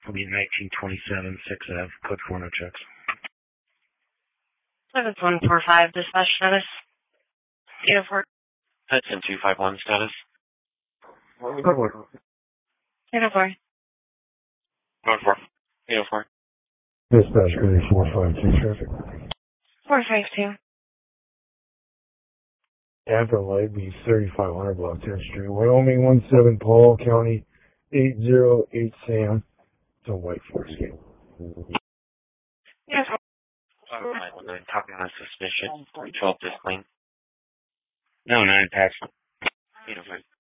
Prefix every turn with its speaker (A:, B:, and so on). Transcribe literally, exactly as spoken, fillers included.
A: Will be nineteen twenty-seven, sixth Avenue, code four, no checks.
B: seven one four five, dispatch status. eight oh four.
C: Hudson two five one status.
B: eight oh four.
C: One four. eight oh four.
D: Dispatch code four five two traffic.
B: four five two.
D: Tampa Light Beach thirty-five hundred block tenth Street, Wyoming one seven Paul County eight zero eight Sam. It's a White Force game.
B: Yes.
C: five one nine, copy on suspicion. twelve disclaim.
A: No, nine, pass.
C: eight oh five.